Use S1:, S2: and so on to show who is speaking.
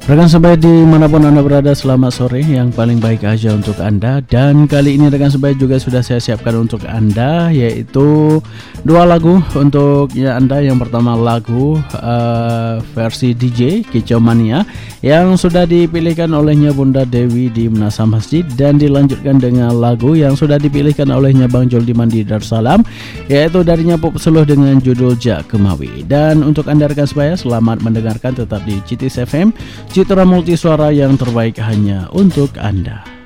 S1: Rekan sebaya dimanapun Anda berada, selamat sore yang paling baik aja untuk Anda. Dan kali ini rekan sebaya juga sudah saya siapkan untuk Anda, yaitu dua lagu untuk Anda. Yang pertama lagu versi DJ Kicau Mania yang sudah dipilihkan olehnya Bunda Dewi di Menasa Masjid, dan dilanjutkan dengan lagu yang sudah dipilihkan olehnya Bang Jol di Mandi Darussalam, yaitu darinya Pop Suluh dengan judul Jak Kemawi. Dan untuk Anda rekan sebaya, selamat mendengarkan tetap di CITIS FM, Citra Multi Suara yang terbaik hanya untuk Anda.